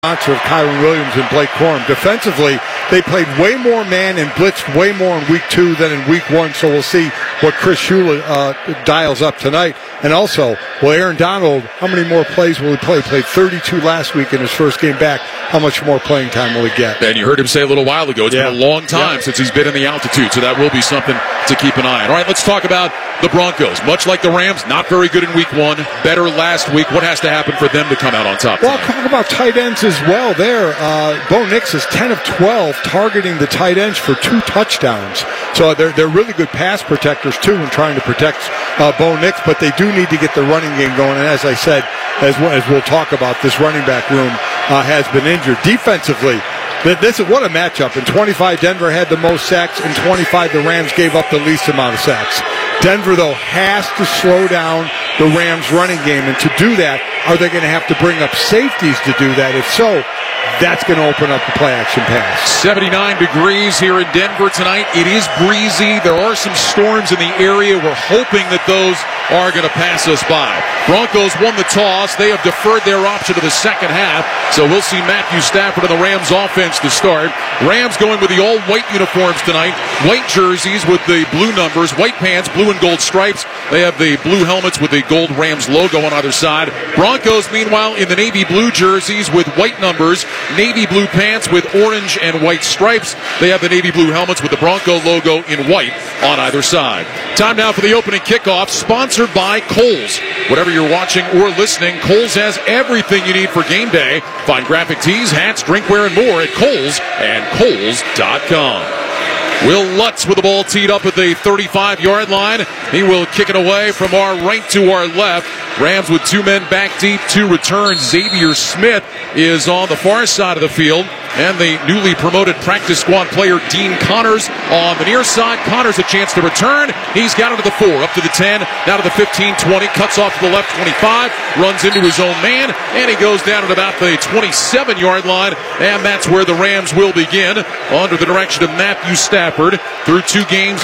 Of Kyren Williams and Blake Corum. Defensively, they played way more man and blitzed way more in week 2 than in week 1, so we'll see what Chris Shula dials up tonight. And also, will Aaron Donald, how many more plays will he play? Played 32 last week in his first game back. How much more playing time will he get? And you heard him say a little while ago, it's been a long time since he's been in the altitude, so that will be something to keep an eye on. All right, let's talk about the Broncos. Much like the Rams, not very good in week 1, better last week. What has to happen for them to come out on top? Well, talk about tight ends as well there. Bo Nix is 10 of 12 targeting the tight ends for 2 touchdowns. So they're really good pass protectors, too, in trying to protect Bo Nix, but they do need to get the running game going. And as I said, as we'll talk about, this running back room has been injured. Defensively, this is what a matchup. In 25, Denver had the most sacks. In 25, the Rams gave up the least amount of sacks. Denver, though, has to slow down the Rams' running game. And to do that, are they going to have to bring up safeties to do that? If so, that's going to open up the play-action pass. 79 degrees here in Denver tonight. It is breezy. There are some storms in the area. We're hoping that those are going to pass us by. Broncos won the toss. They have deferred their option to the second half. So we'll see Matthew Stafford and the Rams offense to start. Rams going with the all-white uniforms tonight. White jerseys with the blue numbers. White pants, blue and gold stripes. They have the blue helmets with the gold Rams logo on either side. Broncos, meanwhile, in the navy blue jerseys with white numbers. Navy blue pants with orange and white stripes. They have the navy blue helmets with the Bronco logo in white on either side. Time now for the opening kickoff, sponsored by Kohl's. Whatever you're watching or listening, Kohl's has everything you need for game day. Find graphic tees, hats, drinkware, and more at Kohl's and Kohl's.com. Will Lutz with the ball teed up at the 35-yard line. He will kick it away from our right to our left. Rams with 2 men back deep, 2 returns. Xavier Smith is on the far side of the field. And the newly promoted practice squad player, Dean Connors, on the near side. Connors a chance to return. He's got it to the 4, up to the 10, now to the 15, 20, cuts off to the left 25, runs into his own man, and he goes down at about the 27-yard line. And that's where the Rams will begin, under the direction of Matthew Stafford. Through 2 games,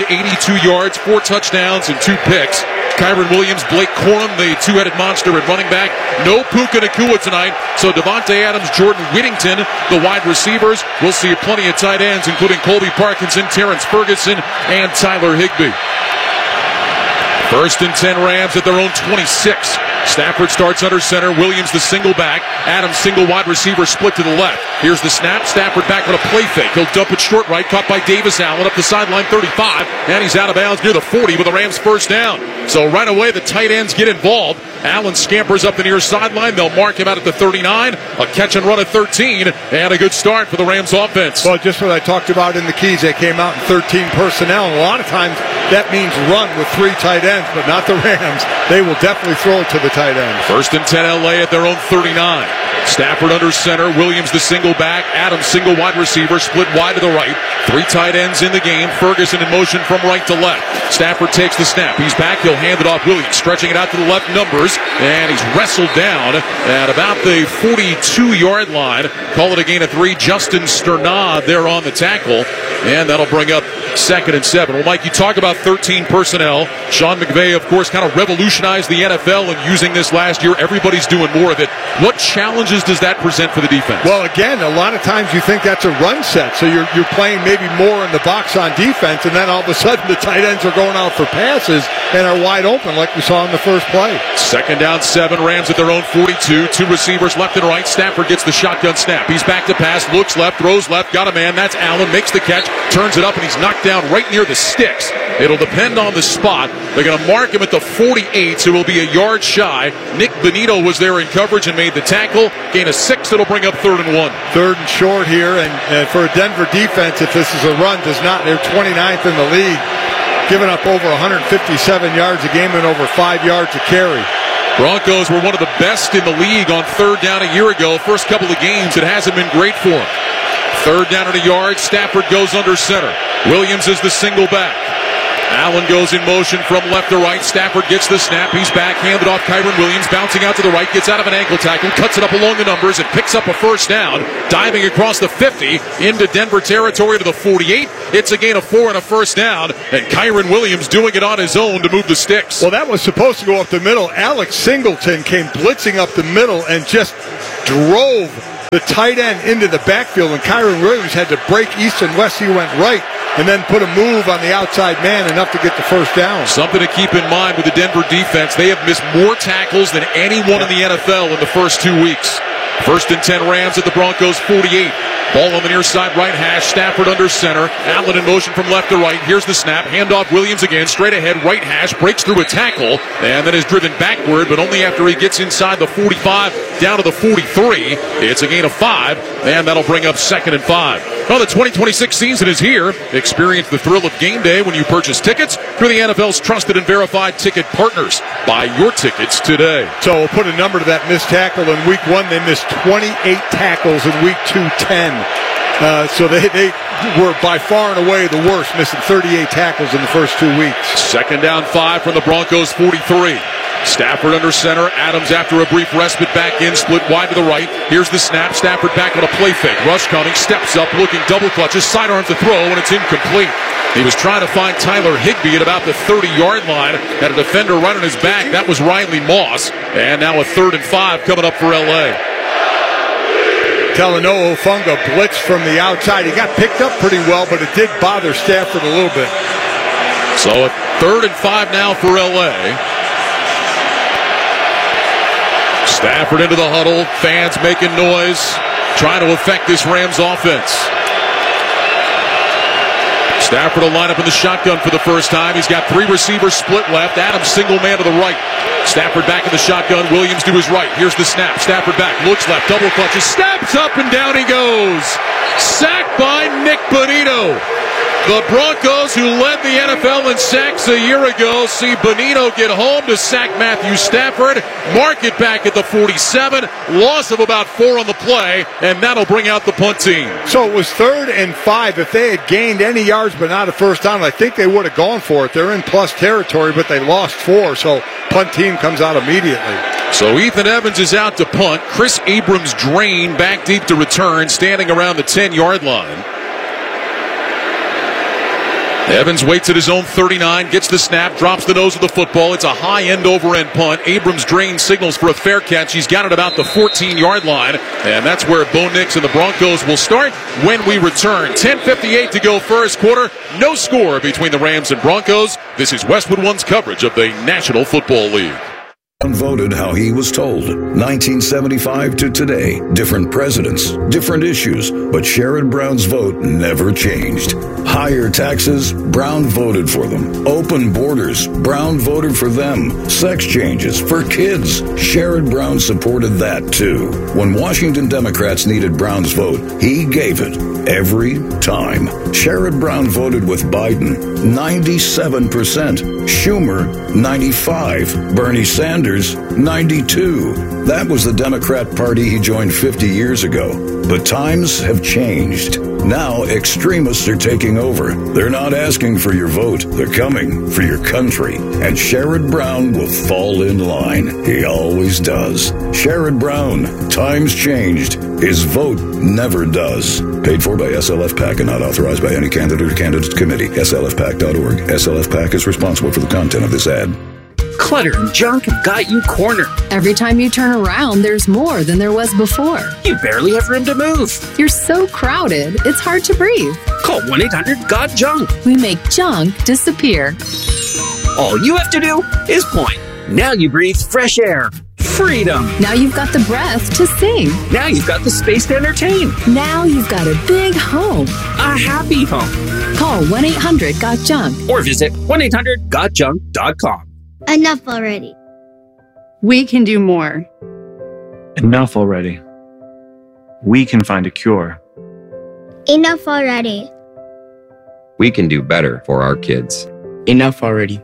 482 yards, 4 touchdowns, and 2 picks. Kyren Williams, Blake Corum, the 2-headed monster at running back. No Puka Nacua tonight, so Devontae Adams, Jordan Whittington, the wide receivers. We'll see plenty of tight ends, including Colby Parkinson, Terrence Ferguson, and Tyler Higbee. 1st and 10 Rams at their own 26. Stafford starts under center. Williams the single back. Adams single wide receiver split to the left. Here's the snap. Stafford back on a play fake. He'll dump it short right. Caught by Davis Allen up the sideline 35. And he's out of bounds near the 40 with the Rams first down. So right away the tight ends get involved. Allen scampers up the near sideline. They'll mark him out at the 39. A catch and run at 13. And a good start for the Rams offense. Well, just what I talked about in the keys. They came out in 13 personnel. And a lot of times that means run with 3 tight ends, but not the Rams. They will definitely throw it to the tight end. 1st and 10 LA at their own 39. Stafford under center. Williams the single back. Adams single wide receiver. Split wide to the right. 3 tight ends in the game. Ferguson in motion from right to left. Stafford takes the snap. He's back. He'll hand it off. Williams stretching it out to the left numbers. And he's wrestled down at about the 42-yard line. Call it a gain of 3. Justin Sternad there on the tackle. And that'll bring up 2nd and 7. Well, Mike, you talk about 13 personnel. Sean McVay, of course, kind of revolutionized the NFL and using this last year. Everybody's doing more of it. What challenges does that present for the defense? Well, again, a lot of times you think that's a run set, so you're playing maybe more in the box on defense, and then all of a sudden the tight ends are going out for passes and are wide open like we saw in the first play. 2nd down 7. Rams at their own 42. 2 receivers left and right. Stafford gets the shotgun snap. He's back to pass. Looks left. Throws left. Got a man. That's Allen. Makes the catch. Turns it up, and he's knocked down right near the sticks. It'll depend on the spot. They're going to mark him at the 48, so he'll be a yard shy. Nick Benito was there in coverage and made the tackle. Gain of 6. It'll bring up 3rd and 1. 3rd and short here, and for a Denver defense, if this is a run, does not. They're 29th in the league, giving up over 157 yards a game and over 5 yards a carry. Broncos were one of the best in the league on 3rd down a year ago. First couple of games, it hasn't been great for them. 3rd down at a yard. Stafford goes under center. Williams is the single back. Allen goes in motion from left to right. Stafford gets the snap. He's back. Handed off Kyren Williams. Bouncing out to the right. Gets out of an ankle tackle. Cuts it up along the numbers and picks up a first down. Diving across the 50 into Denver territory to the 48. It's a gain of 4 and a first down. And Kyren Williams doing it on his own to move the sticks. Well, that was supposed to go up the middle. Alex Singleton came blitzing up the middle and just drove the tight end into the backfield, and Kyron Williams had to break east and west. He went right and then put a move on the outside man enough to get the first down. Something to keep in mind with the Denver defense. They have missed more tackles than anyone in the NFL in the first 2 weeks. 1st and 10 Rams at the Broncos 48. Ball on the near side right hash. Stafford under center. Allen in motion from left to right. Here's the snap. Handoff Williams again. Straight ahead right hash. Breaks through a tackle and then is driven backward, but only after he gets inside the 45 down to the 43. It's a gain of 5, and that'll bring up 2nd and 5. Well, the 2026 season is here. Experience the thrill of game day when you purchase tickets through the NFL's trusted and verified ticket partners. Buy your tickets today. So we'll put a number to that missed tackle. In week 1, they missed 28 tackles. In week 2, 10. So they were by far and away the worst, missing 38 tackles in the first 2 weeks. 2nd down 5 from the Broncos 43. Stafford under center. Adams after a brief respite back in, split wide to the right. Here's the snap. Stafford back on a play fake. Rush coming, steps up, looking, double clutches, sidearms the throw, and it's incomplete. He was trying to find Tyler Higbee at about the 30-yard line. Had a defender right on his back. That was Riley Moss. And now a 3rd and 5 coming up for L.A. Talanoa Hufanga blitzed from the outside. He got picked up pretty well, but it did bother Stafford a little bit. So a 3rd and 5 now for L.A. Stafford into the huddle. Fans making noise, trying to affect this Rams offense. Stafford will line up in the shotgun for the first time. He's got 3 receivers split left. Adams single man to the right. Stafford back in the shotgun. Williams to his right. Here's the snap. Stafford back. Looks left. Double clutches. Steps up and down he goes. Sacked by Nick Bonitto. The Broncos, who led the NFL in sacks a year ago, see Bonitto get home to sack Matthew Stafford. Mark it back at the 47. Loss of about 4 on the play, and that'll bring out the punt team. So it was 3rd and 5. If they had gained any yards but not a first down, I think they would have gone for it. They're in plus territory, but they lost 4, so punt team comes out immediately. So Ethan Evans is out to punt. Chris Abrams-Drain back deep to return, standing around the 10-yard line. Evans waits at his own 39, gets the snap, drops the nose of the football. It's a high end-over-end punt. Abrams-Drain signals for a fair catch. He's got it about the 14-yard line, and that's where Bo Nix and the Broncos will start when we return. 10:58 to go first quarter. No score between the Rams and Broncos. This is Westwood One's coverage of the National Football League. Voted how he was told. 1975 to today. Different presidents, different issues, but Sherrod Brown's vote never changed. Higher taxes, Brown voted for them. Open borders, Brown voted for them. Sex changes for kids, Sherrod Brown supported that too. When Washington Democrats needed Brown's vote, he gave it every time. Sherrod Brown voted with Biden, 97%. Schumer, 95%. Bernie Sanders, 92%. That was the Democrat Party he joined 50 years ago. But times have changed. Now extremists are taking over. They're not asking for your vote. They're coming for your country. And Sherrod Brown will fall in line. He always does. Sherrod Brown. Times changed. His vote never does. Paid for by SLF PAC and not authorized by any candidate or candidate committee. SLFPAC.org. SLF PAC is responsible for the content of this ad. Clutter and junk have got you cornered. Every time you turn around, there's more than there was before. You barely have room to move. You're so crowded, it's hard to breathe. Call 1-800-GOT-JUNK. We make junk disappear. All you have to do is point. Now you breathe fresh air. Freedom. Now you've got the breath to sing. Now you've got the space to entertain. Now you've got a big home. A happy home. Call 1-800-GOT-JUNK. Or visit 1-800-GOTJUNK.com. Enough already. We can do more. Enough already. We can find a cure. Enough already. We can do better for our kids. Enough already.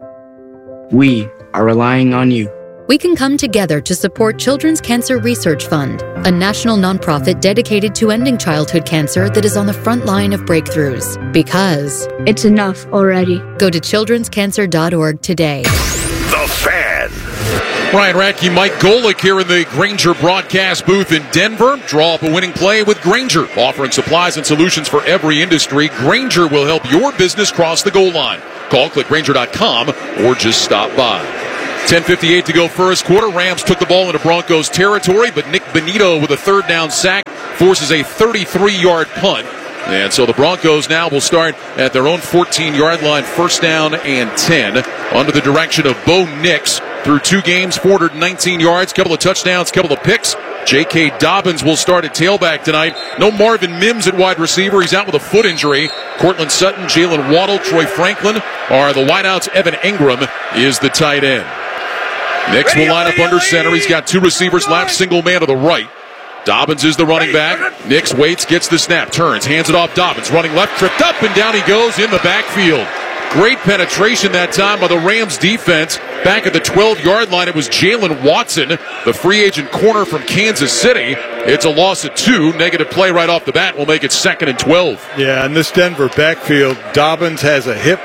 We are relying on you. We can come together to support Children's Cancer Research Fund, a national nonprofit dedicated to ending childhood cancer that is on the front line of breakthroughs. Because it's enough already. Go to childrenscancer.org today. The Fan. Ryan Radke, Mike Golick here in the Grainger broadcast booth in Denver. Draw up a winning play with Grainger, offering supplies and solutions for every industry. Grainger will help your business cross the goal line. Call, click Grainger.com, or just stop by. 10:58 to go first quarter. Rams took the ball into Broncos territory, but Nick Benito with a third down sack forces a 33-yard punt. And so the Broncos now will start at their own 14-yard line, first down and 10, under the direction of Bo Nix. Through 2 games, 419 yards, couple of touchdowns, couple of picks. J.K. Dobbins will start at tailback tonight. No Marvin Mims at wide receiver. He's out with a foot injury. Cortland Sutton, Jalen Waddle, Troy Franklin are the wideouts. Evan Engram is the tight end. Nix will line up under center. He's got 2 receivers left, single man to the right. Dobbins is the running back. Nix waits, gets the snap, turns, hands it off. Dobbins running left, tripped up, and down he goes in the backfield. Great penetration that time by the Rams defense. Back at the 12-yard line, it was Jalen Watson, the free agent corner from Kansas City. It's a loss of 2. Negative play right off the bat will make it 2nd and 12. Yeah, in this Denver backfield, Dobbins has a hip.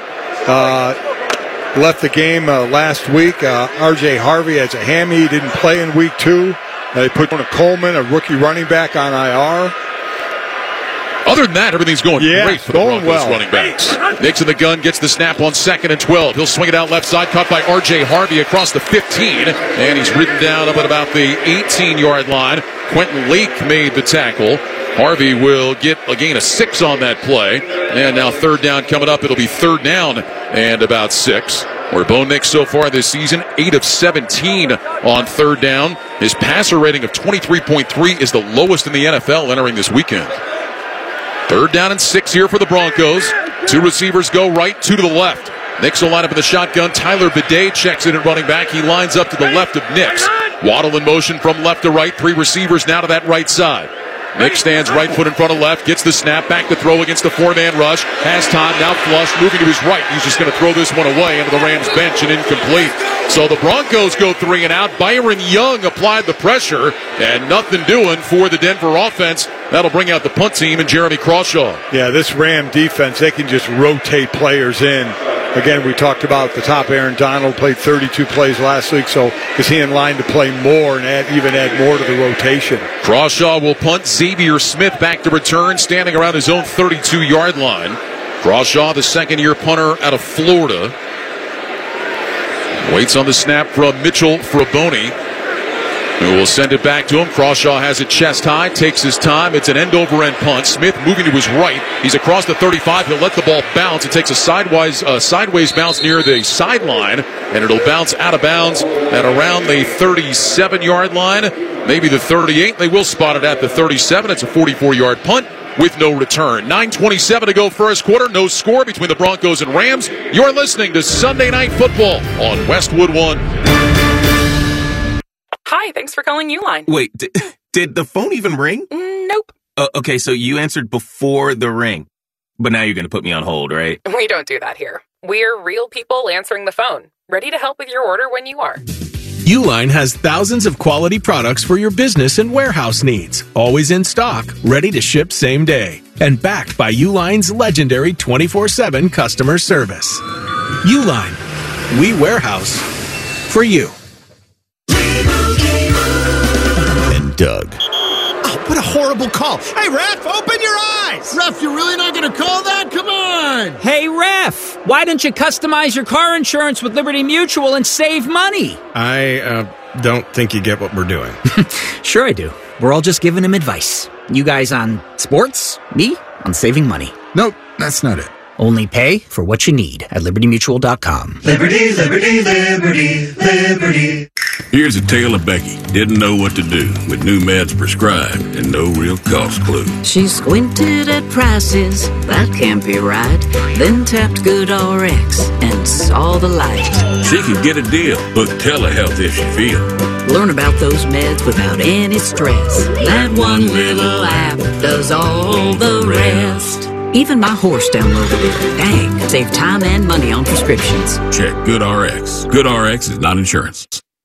Left the game last week. R.J. Harvey has a hammy. He didn't play in week 2. They put Coleman, a rookie running back, on IR. Other than that, everything's going great for the Broncos running backs. Nix in the gun, gets the snap on 2nd and 12. He'll swing it out left side, caught by R.J. Harvey across the 15, and he's ridden down up at about the 18-yard line. Quentin Lake made the tackle. Harvey will get a gain of 6 on that play. And now third down coming up. It'll be third down and about 6. Where Bo Nix so far this season, 8 of 17 on third down. His passer rating of 23.3 is the lowest in the NFL entering this weekend. Third down and 6 here for the Broncos. 2 receivers go right, 2 to the left. Nix will line up in the shotgun. Tyler Bidet checks in at running back. He lines up to the left of Nix. Waddle in motion from left to right. 3 receivers now to that right side. Nix stands right foot in front of left, gets the snap, back to throw against the 4-man rush. Has time, now flush, moving to his right. He's just going to throw this one away into the Rams bench and incomplete. So the Broncos go 3 and out. Byron Young applied the pressure, and nothing doing for the Denver offense. That'll bring out the punt team and Jeremy Crawshaw. Yeah, this Ram defense, they can just rotate players in. Again, we talked about the top. Aaron Donald played 32 plays last week, so is he in line to play more and add more to the rotation? Crawshaw will punt. Xavier Smith back to return, standing around his own 32-yard line. Crawshaw, the second-year punter out of Florida. Waits on the snap from Mitchell Fraboni, who will send it back to him. Crawshaw has it chest high, takes his time. It's an end-over-end punt. Smith moving to his right. He's across the 35. He'll let the ball bounce. It takes a sideways bounce near the sideline, and it'll bounce out of bounds at around the 37-yard line, maybe the 38. They will spot it at the 37. It's a 44-yard punt with no return. 9:27 to go first quarter. No score between the Broncos and Rams. You're listening to Sunday Night Football on Westwood One. Hi, thanks for calling Uline. Wait, did the phone even ring? Nope. Okay, so you answered before the ring. But now you're going to put me on hold, right? We don't do that here. We're real people answering the phone, ready to help with your order when you are. Uline has thousands of quality products for your business and warehouse needs. Always in stock, ready to ship same day. And backed by Uline's legendary 24/7 customer service. Uline. We warehouse for you. And Doug. Oh, what a horrible call. Hey, Ref, open your eyes. Ref, you're really not going to call that? Come on. Hey, Ref, why don't you customize your car insurance with Liberty Mutual and save money? I don't think you get what we're doing. Sure I do. We're all just giving him advice. You guys on sports, me on saving money. Nope, that's not it. Only pay for what you need at libertymutual.com. Liberty, liberty, liberty, liberty. Here's a tale of Becky. Didn't know what to do with new meds prescribed and no real cost clue. She squinted at prices, that can't be right. Then tapped GoodRx and saw the light. She could get a deal. Book telehealth if she feels. Learn about those meds without any stress. That one little app does all the rest. Even my horse downloaded it. Dang, save time and money on prescriptions. Check GoodRx. GoodRx is not insurance.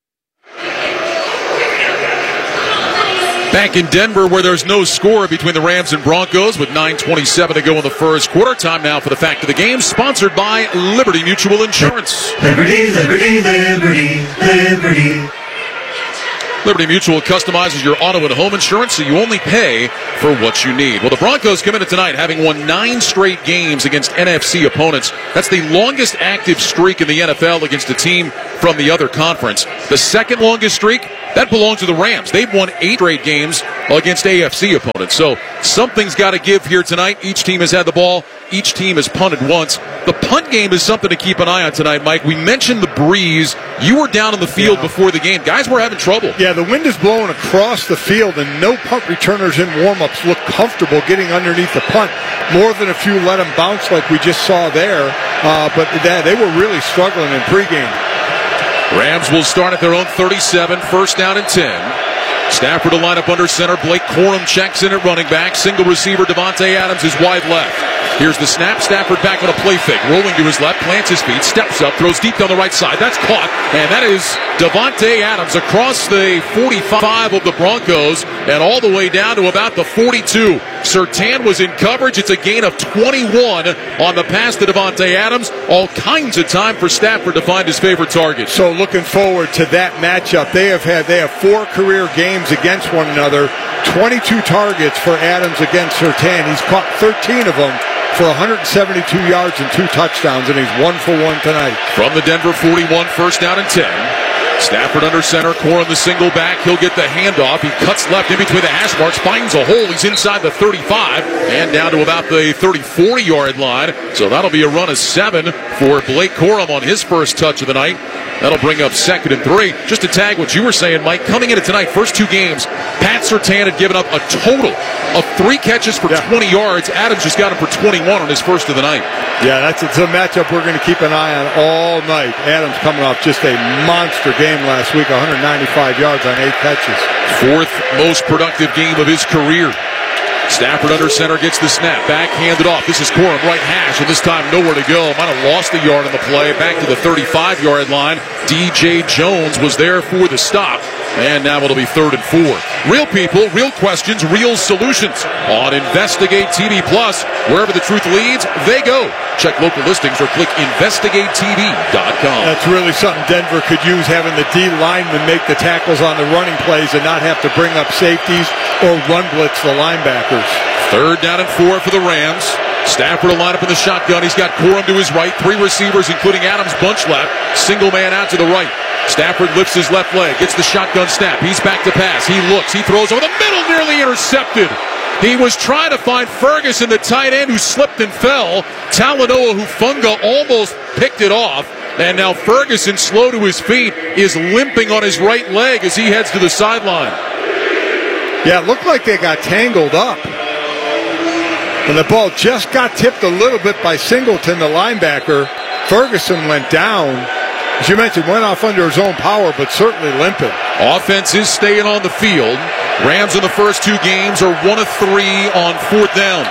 Back in Denver, where there's no score between the Rams and Broncos, with 9:27 to go in the first quarter. Time now for the fact of the game, sponsored by Liberty Mutual Insurance. Liberty, liberty, liberty, liberty. Liberty Mutual customizes your auto and home insurance so you only pay for what you need. Well, the Broncos come into tonight having won 9 straight games against NFC opponents. That's the longest active streak in the NFL against a team from the other conference. The second longest streak, that belongs to the Rams. They've won 8 straight games against AFC opponents. So something's got to give here tonight. Each team has had the ball. Each team has punted once. The punt game is something to keep an eye on tonight, Mike. We mentioned the breeze. You were down in the field before the game. Guys were having trouble. Yeah, the wind is blowing across the field, and no punt returners in warm-ups look comfortable getting underneath the punt. More than a few let them bounce like we just saw there. But they were really struggling in pregame. Rams will start at their own 37, first down and 10. Stafford to line up under center. Blake Corum checks in at running back. Single receiver, Davante Adams is wide left. Here's the snap. Stafford back on a play fake. Rolling to his left, plants his feet, steps up, throws deep down the right side. That's caught, and that is Davante Adams across the 45 of the Broncos and all the way down to about the 42. Surtain was in coverage. It's a gain of 21 on the pass to Davante Adams. All kinds of time for Stafford to find his favorite target. So looking forward to that matchup. They have 4 career games against one another. 22 targets for Adams against Surtain. He's caught 13 of them for 172 yards and 2 touchdowns, and he's 1 for 1 tonight. From the Denver 41, first down and 10. Stafford under center, Corum the single back. He'll get the handoff. He cuts left in between the hash marks, finds a hole. He's inside the 35 and down to about the 40-yard line. So that'll be a run of 7 for Blake Corum on his first touch of the night. That'll bring up 2nd and 3. Just to tag what you were saying, Mike, coming into tonight, first 2 games, Pat Surtain had given up a total of 3 catches for 20 yards. Adams just got him for 21 on his first of the night. Yeah, it's a matchup we're going to keep an eye on all night. Adams coming off just a monster game last week, 195 yards on 8 catches. 4th most productive game of his career. Stafford under center gets the snap. Back handed off. This is Corum, right hash, and this time nowhere to go. Might have lost a yard on the play. Back to the 35-yard line. DJ Jones was there for the stop. And now it'll be 3rd and 4. Real people, real questions, real solutions on Investigate TV Plus. Wherever the truth leads, they go. Check local listings or click investigatetv.com. That's really something Denver could use, having the D linemen make the tackles on the running plays and not have to bring up safeties or run blitz the linebackers. 3rd down and 4 for the Rams. Stafford will line up in the shotgun. He's got Corum to his right. 3 receivers, including Adams, bunch left. Single man out to the right. Stafford lifts his left leg, gets the shotgun snap. He's back to pass. He looks. He throws over the middle, nearly intercepted. He was trying to find Ferguson, the tight end, who slipped and fell. Talanoa Hufanga almost picked it off. And now Ferguson, slow to his feet, is limping on his right leg as he heads to the sideline. Yeah, it looked like they got tangled up. And the ball just got tipped a little bit by Singleton, the linebacker. Ferguson went down. As you mentioned, went off under his own power, but certainly limping. Offense is staying on the field. Rams in the first 2 games are 1 of 3 on 4th down.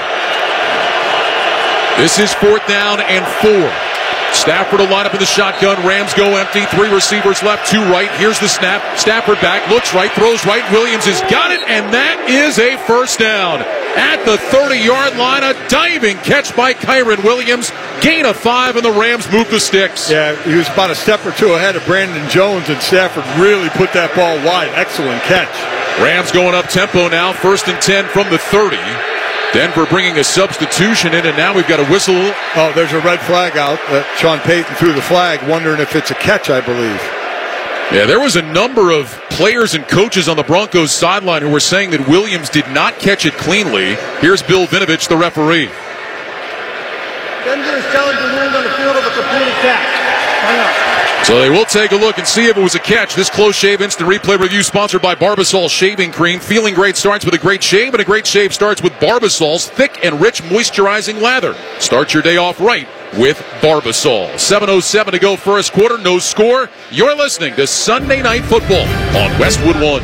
This is 4th down and 4. Stafford will line up in the shotgun. Rams go empty. 3 receivers left, 2 right. Here's the snap. Stafford back, looks right, throws right. Williams has got it, and that is a first down. At the 30-yard line, a diving catch by Kyren Williams. Gain of 5, and the Rams move the sticks. Yeah, he was about a step or 2 ahead of Brandon Jones, and Stafford really put that ball wide. Excellent catch. Rams going up tempo now. 1st and 10 from the 30. Denver bringing a substitution in, and now we've got a whistle. Oh, there's a red flag out. Sean Payton threw the flag, wondering if it's a catch, I believe. Yeah, there was a number of players and coaches on the Broncos sideline who were saying that Williams did not catch it cleanly. Here's Bill Vinovich, the referee. Denver is challenging rules on the field of a completed catch. So they will take a look and see if it was a catch. This close shave instant replay review sponsored by Barbasol Shaving Cream. Feeling great starts with a great shave, and a great shave starts with Barbasol's thick and rich moisturizing lather. Start your day off right with Barbasol. 7:07 to go first quarter, no score. You're listening to Sunday Night Football on Westwood One.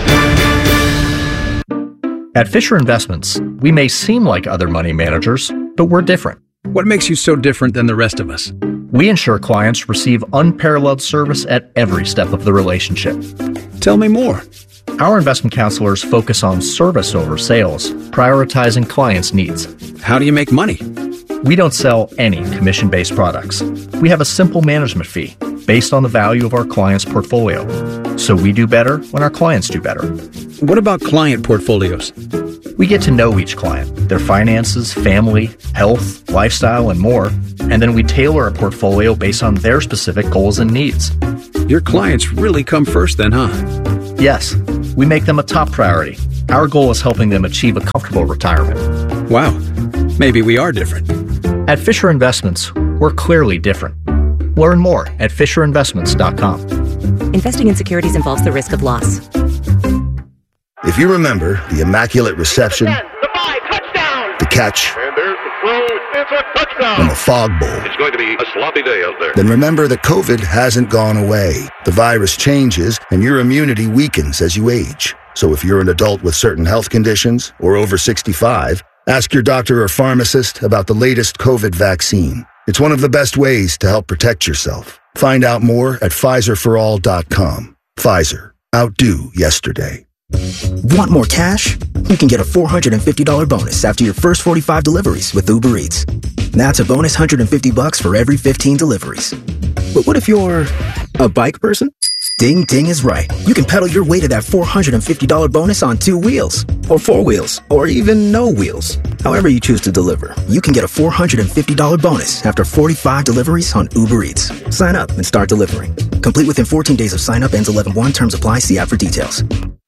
At Fisher Investments, we may seem like other money managers, but we're different. What makes you so different than the rest of us? We ensure clients receive unparalleled service at every step of the relationship. Tell me more. Our investment counselors focus on service over sales, prioritizing clients' needs. How do you make money? We don't sell any commission-based products. We have a simple management fee based on the value of our client's portfolio. So we do better when our clients do better. What about client portfolios? We get to know each client, their finances, family, health, lifestyle, and more, and then we tailor a portfolio based on their specific goals and needs. Your clients really come first then, huh? Yes, we make them a top priority. Our goal is helping them achieve a comfortable retirement. Wow, maybe we are different. At Fisher Investments, we're clearly different. Learn more at FisherInvestments.com. Investing in securities involves the risk of loss. If you remember the immaculate reception, the catch, And there's the throw. It's a touchdown. and the fog bowl, It's going to be a sloppy day out there. then remember that COVID hasn't gone away. The virus changes and your immunity weakens as you age. So if you're an adult with certain health conditions or over 65, ask your doctor or pharmacist about the latest COVID vaccine. It's one of the best ways to help protect yourself. Find out more at PfizerForAll.com. Pfizer. Outdo yesterday. Want more cash? You can get a $450 bonus after your first 45 deliveries with Uber Eats. That's a bonus $150 for every 15 deliveries. But what if you're a bike person? Ding Ding is right. You can pedal your way to that $450 bonus on 2 wheels, or 4 wheels, or even no wheels. However you choose to deliver, you can get a $450 bonus after 45 deliveries on Uber Eats. Sign up and start delivering. Complete within 14 days of sign up. Ends 11/1. Terms apply. See app for details.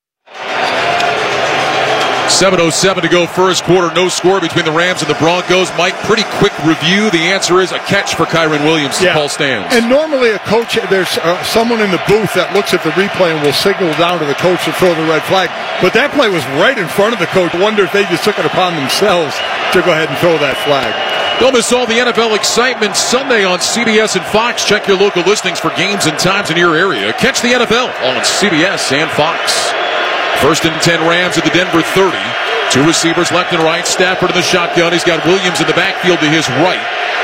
7:07 to go first quarter. No score between the Rams and the Broncos. Mike, pretty quick review. The answer is a catch for Kyron Williams. Yeah. Paul Stans. And normally a coach, there's someone in the booth that looks at the replay and will signal down to the coach to throw the red flag. But that play was right in front of the coach. I wonder if they just took it upon themselves to go ahead and throw that flag. Don't miss all the NFL excitement Sunday on CBS and Fox. Check your local listings for games and times in your area. Catch the NFL on CBS and Fox. First and 10 Rams at the Denver 30. 2 receivers left and right. Stafford in the shotgun. He's got Williams in the backfield to his right.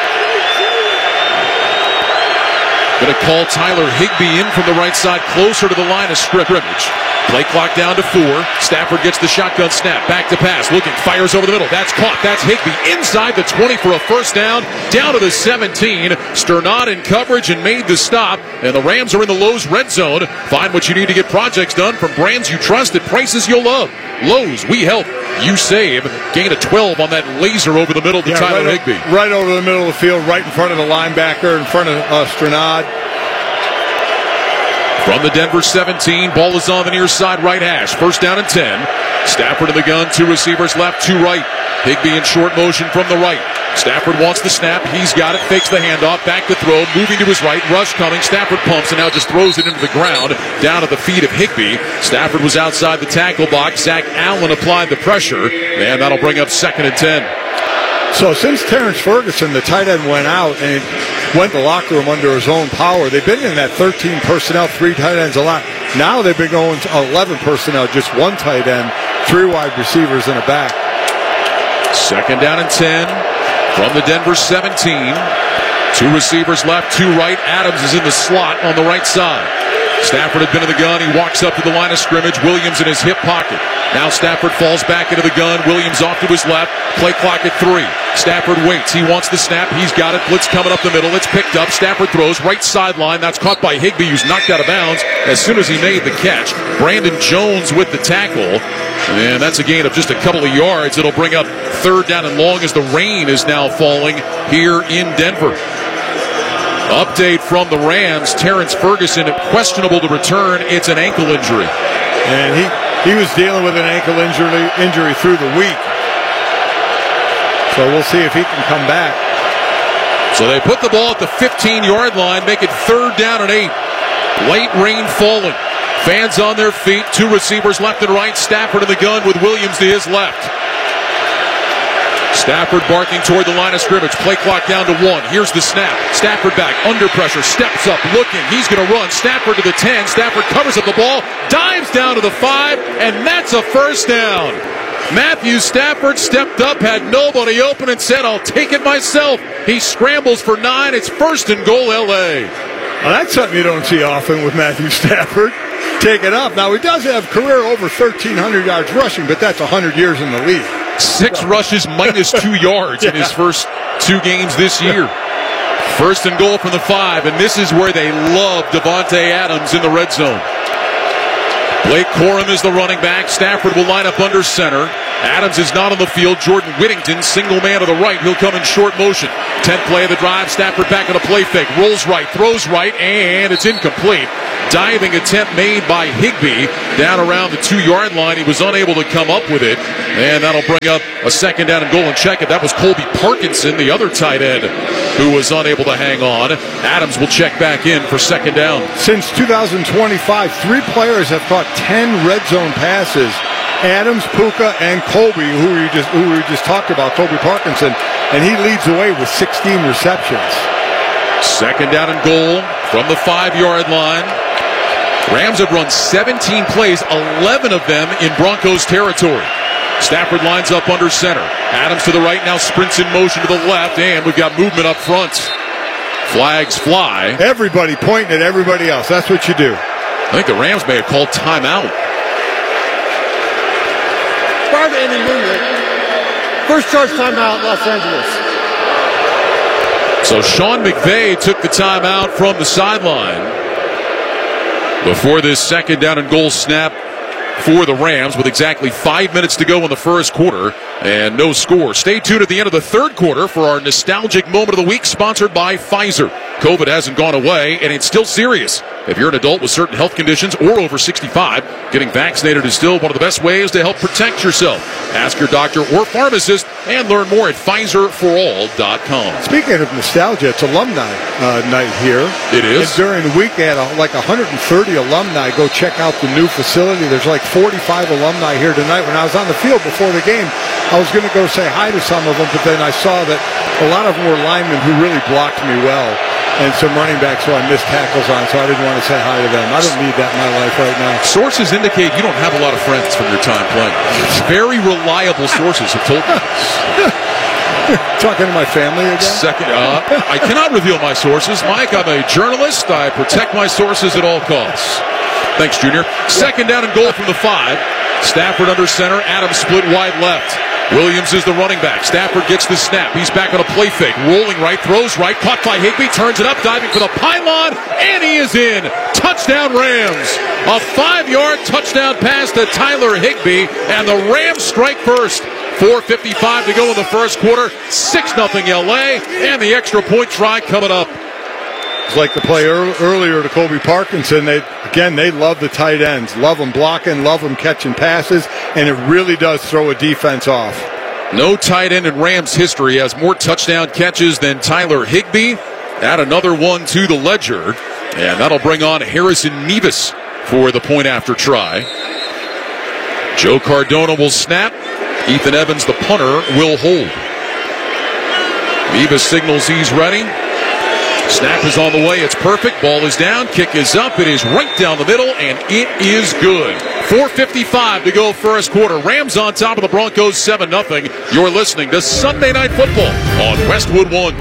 Going to call Tyler Higbee in from the right side, closer to the line of scrimmage. Play clock down to 4. Stafford gets the shotgun snap. Back to pass. Looking. Fires over the middle. That's caught. That's Higbee inside the 20 for a first down. Down to the 17. Sternad in coverage and made the stop. And the Rams are in the Lowe's red zone. Find what you need to get projects done from brands you trust at prices you'll love. Lowe's. We help. You save. Gain of 12 on that laser over the middle to Tyler Higbee. Right over the middle of the field, right in front of the linebacker, in front of Sternad. From the Denver 17, ball is on the near side right hash. First down and 10. Stafford in the gun, 2 receivers left, 2 right. Higbee in short motion from the right. Stafford wants the snap. He's got it, fakes the handoff, back to throw, moving to his right. Rush coming. Stafford pumps and now just throws it into the ground, down at the feet of Higbee. Stafford was outside the tackle box. Zach Allen applied the pressure, and that'll bring up 2nd and 10. So since Terrence Ferguson, the tight end, went out and went to the locker room under his own power, they've been in that 13 personnel, 3 tight ends a lot. Now they've been going to 11 personnel, just 1 tight end, 3 wide receivers and a back. 2nd down and 10 from the Denver 17. 2 receivers left, 2 right. Adams is in the slot on the right side. Stafford had been in the gun. He walks up to the line of scrimmage. Williams in his hip pocket. Now Stafford falls back into the gun. Williams off to his left. Play clock at 3. Stafford waits. He wants the snap. He's got it. Blitz coming up the middle. It's picked up. Stafford throws right sideline. That's caught by Higbee, who's knocked out of bounds as soon as he made the catch. Brandon Jones with the tackle. And that's a gain of just a couple of yards. It'll bring up 3rd down and long as the rain is now falling here in Denver. Update from the Rams. Terrence Ferguson questionable to return. It's an ankle injury. And he was dealing with an ankle injury through the week. So we'll see if he can come back. So they put the ball at the 15-yard line, make it 3rd down and 8. Late rain falling. Fans on their feet. 2 receivers left and right. Stafford in the gun with Williams to his left. Stafford barking toward the line of scrimmage. Play clock down to 1. Here's the snap. Stafford back, under pressure, steps up, looking. He's going to run. Stafford to the 10. Stafford covers up the ball, dives down to the 5, and that's a first down. Matthew Stafford stepped up, had nobody open, and said, I'll take it myself. He scrambles for 9. It's 1st and goal, L.A. Well, that's something you don't see often with Matthew Stafford. Take it up. Now, he does have career over 1,300 yards rushing, but that's 100 years in the league. 6 rushes minus 2 yards in his first 2 games this year. 1st and goal from the 5, and this is where they love Davante Adams in the red zone. Blake Corum is the running back. Stafford will line up under center. Adams is not on the field. Jordan Whittington, single man to the right. He'll come in short motion. 10th play of the drive. Stafford back on a play fake. Rolls right, throws right, and it's incomplete. Diving attempt made by Higbee down around the 2-yard line. He was unable to come up with it, and that'll bring up a second down and goal and check it. That was Colby Parkinson, the other tight end, who was unable to hang on. Adams will check back in for second down. Since 2025, 3 players have caught 10 red zone passes. Adams, Puka, and Colby, who we just talked about, Colby Parkinson, and he leads the way with 16 receptions. Second down and goal from the 5-yard line. Rams have run 17 plays, 11 of them in Broncos territory. Stafford lines up under center. Adams to the right, now sprints in motion to the left, and we've got movement up front. Flags fly. Everybody pointing at everybody else. That's what you do. I think the Rams may have called timeout. Prior to any movement, first charge timeout, Los Angeles. So Sean McVay took the timeout from the sideline before this second down and goal snap for the Rams with exactly 5 minutes to go in the first quarter and no score. Stay tuned at the end of the third quarter for our nostalgic moment of the week, sponsored by Pfizer. COVID hasn't gone away, and it's still serious. If you're an adult with certain health conditions or over 65, getting vaccinated is still one of the best ways to help protect yourself. Ask your doctor or pharmacist and learn more at PfizerForAll.com. Speaking of nostalgia, it's alumni night here. It is. And during the week, they had like 130 alumni go check out the new facility. There's like 45 alumni here tonight. When I was on the field before the game, I was going to go say hi to some of them, but then I saw that a lot of them were linemen who really blocked me well, and some running backs who I missed tackles on, so I didn't want to say hi to them. I don't need that in my life right now. Sources indicate you don't have a lot of friends from your time playing. Very reliable sources have told me this. Talking to my family again? I cannot reveal my sources. Mike, I'm a journalist. I protect my sources at all costs. Thanks, Junior. Second down and goal from the 5. Stafford under center. Adams split wide left. Williams is the running back. Stafford gets the snap. He's back on a play fake. Rolling right, throws right. Caught by Higbee. Turns it up, diving for the pylon. And he is in. Touchdown Rams. A 5-yard touchdown pass to Tyler Higbee. And the Rams strike first. 4:55 to go in the first quarter. 6-0 LA. And the extra point try coming up. It's like the play earlier to Colby Parkinson. They love the tight ends. Love them blocking, love them catching passes, and it really does throw a defense off. No tight end in Rams history has more touchdown catches than Tyler Higbee. Add another one to the ledger, and that'll bring on Harrison Nevis for the point after try. Joe Cardona will snap. Ethan Evans, the punter, will hold. Nevis signals he's ready. Snap is on the way. It's perfect. Ball is down. Kick is up. It is right down the middle, and it is good. 4:55 to go first quarter. Rams on top of the Broncos 7-0. You're listening to Sunday Night Football on Westwood One.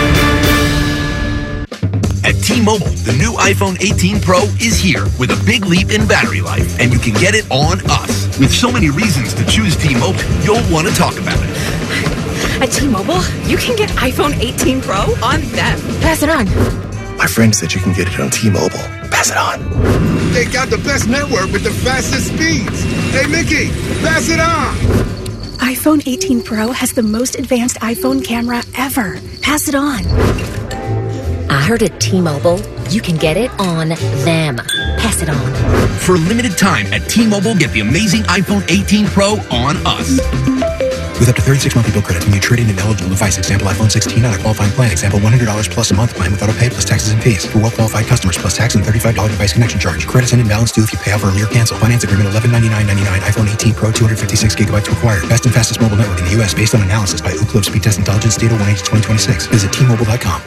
At T-Mobile, the new iPhone 18 Pro is here with a big leap in battery life, and you can get it on us. With so many reasons to choose T-Mobile, you'll want to talk about it. At T-Mobile, you can get iPhone 18 Pro on them. Pass it on. My friend said you can get it on T-Mobile. Pass it on. They got the best network with the fastest speeds. Hey, Mickey, pass it on. iPhone 18 Pro has the most advanced iPhone camera ever. Pass it on. I heard at T-Mobile, you can get it on them. Pass it on. For a limited time at T-Mobile, get the amazing iPhone 18 Pro on us. With up to 36 monthly bill credits when you trade in an eligible device. Example, iPhone 16 on a qualifying plan. Example, $100 plus a month plan with auto pay plus taxes and fees. For well-qualified customers plus tax and $35 device connection charge. Credits and imbalance due if you pay off early or cancel. Finance agreement $1199.99. iPhone 18 Pro 256 gigabytes required. Best and fastest mobile network in the U.S. based on analysis by Ookla Speed Test Intelligence Data 1H2026. Visit T-Mobile.com.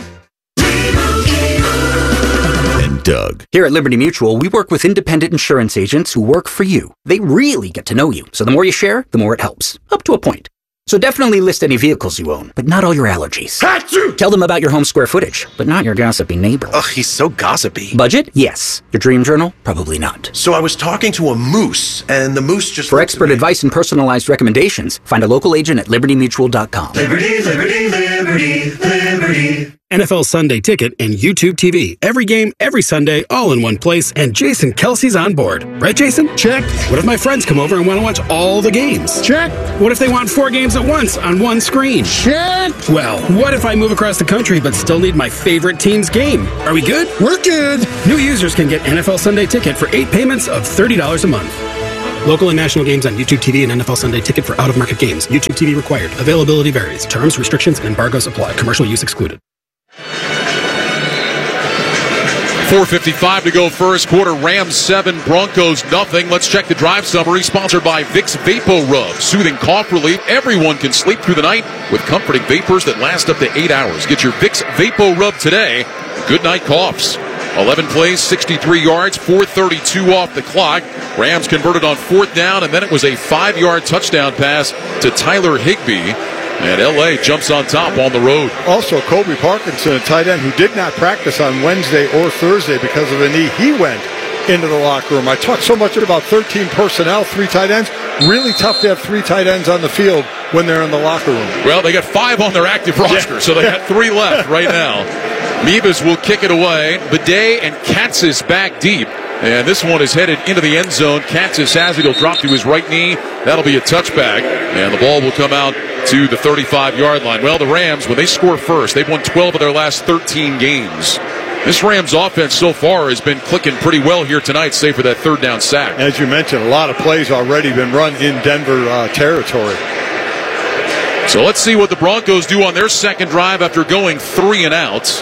And Doug. Here at Liberty Mutual, we work with independent insurance agents who work for you. They really get to know you. So the more you share, the more it helps. Up to a point. So definitely list any vehicles you own, but not all your allergies. Achoo! Tell them about your home square footage, but not your gossipy neighbor. Ugh, he's so gossipy. Budget? Yes. Your dream journal? Probably not. So I was talking to a moose, and the moose just... For expert advice and personalized recommendations, find a local agent at libertymutual.com. Liberty, liberty, liberty. Liberty, Liberty. NFL Sunday Ticket and YouTube TV. Every game, every Sunday, all in one place, and Jason Kelsey's on board. Right, Jason? Check. What if my friends come over and want to watch all the games? Check. What if they want 4 games at once on one screen? Check. Well, what if I move across the country but still need my favorite team's game? Are we good? We're good. New users can get NFL Sunday Ticket for 8 payments of $30 a month. Local and national games on YouTube TV and NFL Sunday Ticket for out-of-market games. YouTube TV required. Availability varies. Terms, restrictions, and embargoes apply. Commercial use excluded. 4:55 to go first quarter. Rams 7, Broncos nothing. Let's check the drive summary, sponsored by Vicks Vapo Rub. Soothing cough relief. Everyone can sleep through the night with comforting vapors that last up to 8 hours. Get your Vicks Vapo Rub today. Good night coughs. 11 plays, 63 yards, 4:32 off the clock. Rams converted on 4th down, and then it was a 5-yard touchdown pass to Tyler Higbee. And L.A. jumps on top on the road. Also, Kobe Parkinson, a tight end who did not practice on Wednesday or Thursday because of a knee. He went into the locker room. I talked so much about 13 personnel, 3 tight ends. Really tough to have 3 tight ends on the field when they're in the locker room. Well, they got 5 on their active roster, so they got 3 left right now. Meebus will kick it away. Bidet and Katzis back deep. And this one is headed into the end zone. Katzis has it. He'll drop to his right knee. That'll be a touchback. And the ball will come out to the 35-yard line. Well, the Rams, when they score first, they've won 12 of their last 13 games. This Rams offense so far has been clicking pretty well here tonight, save for that 3rd down sack. As you mentioned, a lot of plays already been run in Denver territory. So let's see what the Broncos do on their second drive after going 3 and out.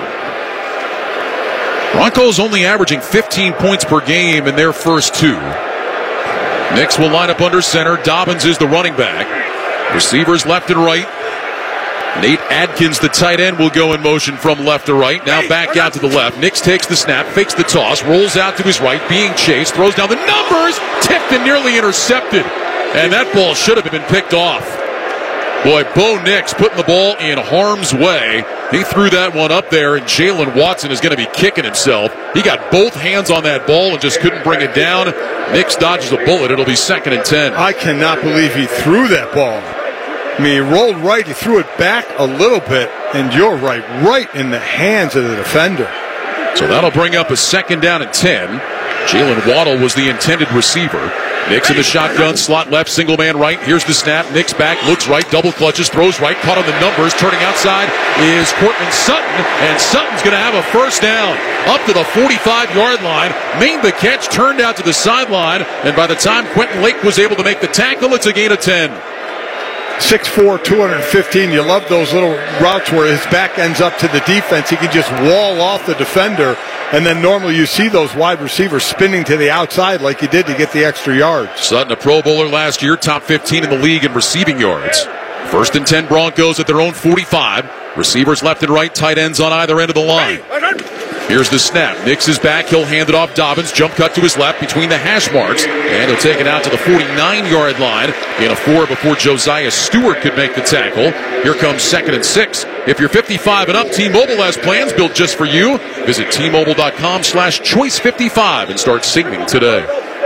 Broncos only averaging 15 points per game in their first 2. Nix will line up under center. Dobbins is the running back. Receivers left and right. Nate Adkins, the tight end, will go in motion from left to right. Now back out to the left. Nix takes the snap, fakes the toss, rolls out to his right, being chased, throws down the numbers, tipped and nearly intercepted. And that ball should have been picked off. Boy, Bo Nix putting the ball in harm's way. He threw that one up there, and Jalen Watson is going to be kicking himself. He got both hands on that ball and just couldn't bring it down. Nix dodges a bullet. It'll be 2nd and 10. I cannot believe he threw that ball. I mean, he rolled right, he threw it back a little bit, and you're right in the hands of the defender. So that'll bring up a 2nd down and 10. Jalen Waddle was the intended receiver. Nix in the shotgun, slot left, single man right. Here's the snap. Nix back, looks right, double clutches, throws right, caught on the numbers. Turning outside is Courtland Sutton, and Sutton's going to have a 1st down up to the 45-yard line. Made the catch, turned out to the sideline, and by the time Quentin Lake was able to make the tackle, it's a gain of 10. 6'4", 215. You love those little routes where his back ends up to the defense. He can just wall off the defender, and then normally you see those wide receivers spinning to the outside like he did to get the extra yards. Sutton, a Pro Bowler last year, top 15 in the league in receiving yards. 1st and 10 Broncos at their own 45. Receivers left and right, tight ends on either end of the line. Here's the snap. Nix is back. He'll hand it off Dobbins. Jump cut to his left between the hash marks. And he'll take it out to the 49-yard line in a 4 before Josiah Stewart could make the tackle. Here comes 2nd and 6. If you're 55 and up, T-Mobile has plans built just for you. Visit T-Mobile.com/choice55 and start singing today.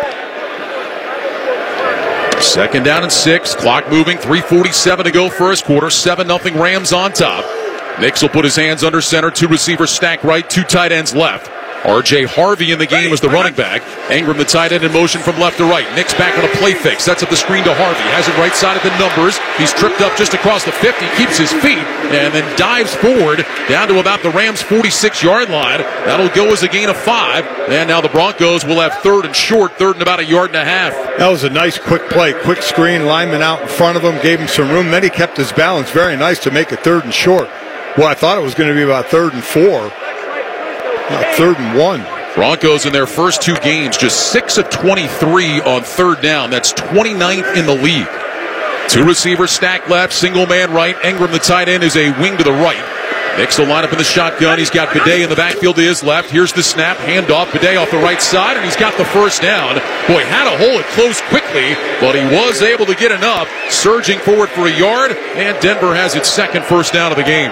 2nd down and 6. Clock moving. 3:47 to go first quarter. 7-0 Rams on top. Nix will put his hands under center. 2 receivers stacked right, 2 tight ends left. R.J. Harvey in the game as the running back. Ingram, the tight end, in motion from left to right. Nix back on a play fake. Sets up the screen to Harvey. Has it right side of the numbers. He's tripped up just across the 50. Keeps his feet and then dives forward down to about the Rams' 46-yard line. That'll go as a gain of 5. And now the Broncos will have 3rd and short. 3rd and about a yard and a half. That was a nice quick play. Quick screen. Lineman out in front of him. Gave him some room. Then he kept his balance. Very nice to make it 3rd and short. Well, I thought it was going to be about 3rd and 4. 3rd and 1. Broncos in their first 2 games, just 6 of 23 on 3rd down. That's 29th in the league. 2 receivers stacked left, single man right. Ingram, the tight end, is a wing to the right. Nix will line up in the shotgun. He's got Bidet in the backfield to his left. Here's the snap. Handoff. Bidet off the right side, and he's got the 1st down. Boy, had to hold it close quickly, but he was able to get enough. Surging forward for a yard, and Denver has its 2nd 1st down of the game.